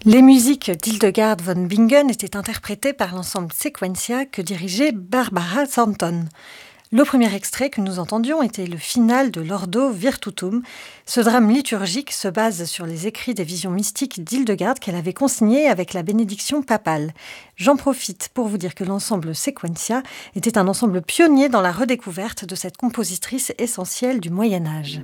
Les musiques d'Hildegard von Bingen étaient interprétées par l'ensemble Sequentia que dirigeait Barbara Thornton. Le premier extrait que nous entendions était le final de l'Ordo Virtutum. Ce drame liturgique se base sur les écrits des visions mystiques d'Hildegard qu'elle avait consignés avec la bénédiction papale. J'en profite pour vous dire que l'ensemble Sequentia était un ensemble pionnier dans la redécouverte de cette compositrice essentielle du Moyen-Âge.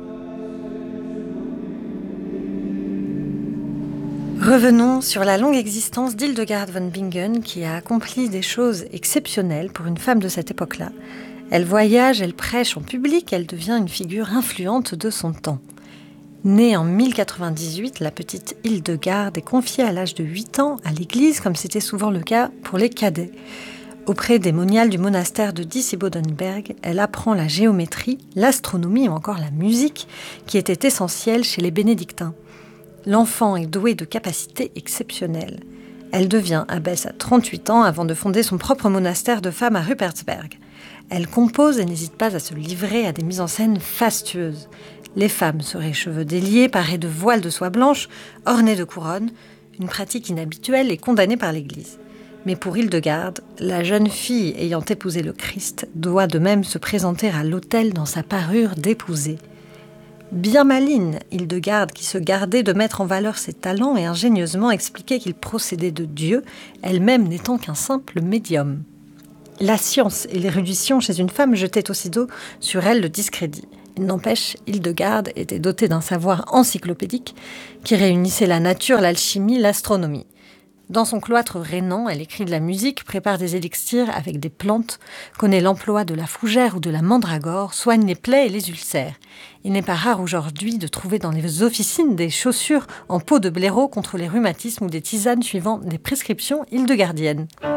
Revenons sur la longue existence d'Hildegard von Bingen qui a accompli des choses exceptionnelles pour une femme de cette époque-là. Elle voyage, elle prêche en public, elle devient une figure influente de son temps. Née en 1098, la petite Hildegard est confiée à l'âge de 8 ans à l'église, comme c'était souvent le cas pour les cadets. Auprès des moniales du monastère de Disibodenberg, elle apprend la géométrie, l'astronomie ou encore la musique, qui étaient essentielles chez les bénédictins. L'enfant est doué de capacités exceptionnelles. Elle devient abbesse à 38 ans avant de fonder son propre monastère de femmes à Rupertsberg. Elle compose et n'hésite pas à se livrer à des mises en scène fastueuses. Les femmes seraient cheveux déliés, parées de voiles de soie blanche, ornées de couronnes, une pratique inhabituelle et condamnée par l'Église. Mais pour Hildegard, la jeune fille ayant épousé le Christ doit de même se présenter à l'autel dans sa parure d'épousée. Bien maligne, Hildegard, qui se gardait de mettre en valeur ses talents et ingénieusement expliquait qu'il procédait de Dieu, elle-même n'étant qu'un simple médium. La science et l'érudition chez une femme jetaient aussitôt sur elle le discrédit. Il n'empêche, Hildegard était dotée d'un savoir encyclopédique qui réunissait la nature, l'alchimie, l'astronomie. Dans son cloître rhénan, elle écrit de la musique, prépare des élixirs avec des plantes, connaît l'emploi de la fougère ou de la mandragore, soigne les plaies et les ulcères. Il n'est pas rare aujourd'hui de trouver dans les officines des chaussures en peau de blaireau contre les rhumatismes ou des tisanes suivant des prescriptions hildegardiennes.